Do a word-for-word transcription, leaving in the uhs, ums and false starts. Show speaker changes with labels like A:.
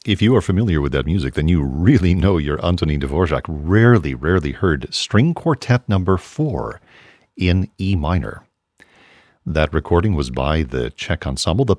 A: If you are familiar with that music, then you really know your Antonin Dvorak rarely, rarely heard String Quartet number four in E minor. That recording was by the Czech ensemble, the